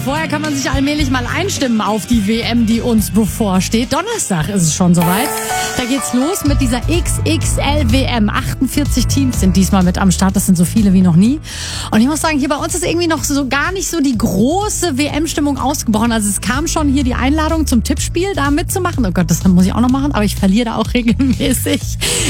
vorher kann man sich allmählich mal einstimmen auf die WM, die uns bevorsteht. Donnerstag ist es schon soweit. Da geht's los mit dieser XXL-WM. 48 Teams sind diesmal mit am Start. Das sind so viele wie noch nie. Und ich muss sagen, hier bei uns ist irgendwie noch so gar nicht so die große WM-Stimmung ausgebrochen. Also es kam schon hier die Einladung zum Tippspiel, da mitzumachen. Oh Gott, das muss ich auch noch machen, aber ich verliere da auch regelmäßig.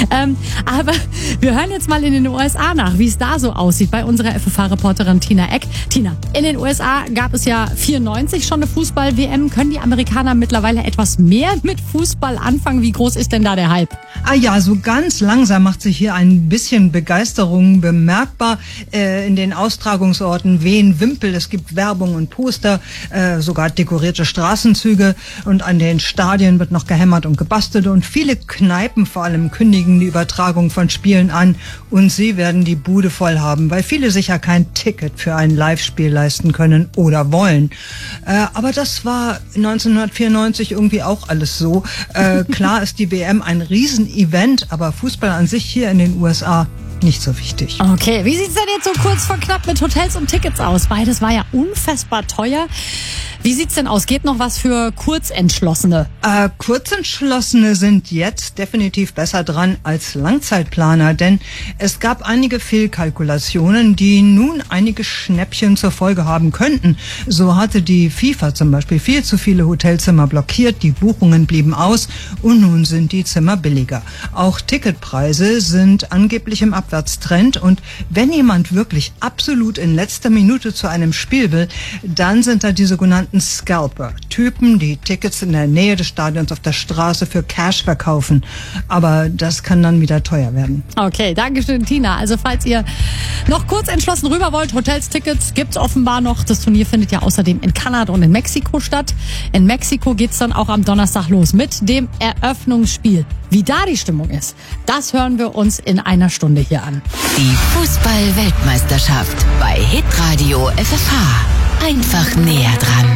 Aber wir hören jetzt mal in den USA nach, wie es da so aussieht bei unserer FFH-Reporterin Tina Eck. Tina, in den USA gab es ja 94 schon eine Fußball-WM. Können die Amerikaner mittlerweile etwas mehr mit Fußball anfangen? Wie groß ist denn da der Hype? Ja, so ganz langsam macht sich hier ein bisschen Begeisterung bemerkbar. In den Austragungsorten wehen Wimpel, es gibt Werbung und Poster, sogar dekorierte Straßenzüge, und an den Stadien wird noch gehämmert und gebastelt, und viele Kneipen vor allem kündigen die Übertragung von Spielen an, und sie werden die Bude voll haben, weil viele sich ja kein Ticket für ein Live-Spiel leisten können oder wollen. Aber das war 1994 irgendwie auch alles so. Klar ist die WM ein Riesenevent, aber Fußball an sich hier in den USA nicht so wichtig. Okay, wie sieht's denn jetzt so kurz vor knapp mit Hotels und Tickets aus? Beides war ja unfassbar teuer. Wie sieht's denn aus? Geht noch was für Kurzentschlossene? Kurzentschlossene sind jetzt definitiv besser dran als Langzeitplaner, denn es gab einige Fehlkalkulationen, die nun einige Schnäppchen zur Folge haben könnten. So hatte die FIFA zum Beispiel viel zu viele Hotelzimmer blockiert, die Buchungen blieben aus und nun sind die Zimmer billiger. Auch Ticketpreise sind angeblich im Abwärtstrend, und wenn jemand wirklich absolut in letzter Minute zu einem Spiel will, dann sind da die sogenannten Scalper, Typen, die Tickets in der Nähe des Stadions auf der Straße für Cash verkaufen. Aber das kann dann wieder teuer werden. Okay, danke schön, Tina. Also falls ihr noch kurz entschlossen rüber wollt, Hotels, Tickets gibt's offenbar noch. Das Turnier findet ja außerdem in Kanada und in Mexiko statt. In Mexiko geht's dann auch am Donnerstag los mit dem Eröffnungsspiel. Wie da die Stimmung ist, das hören wir uns in einer Stunde hier an. Die Fußball-Weltmeisterschaft bei Hitradio FFH. Einfach näher dran.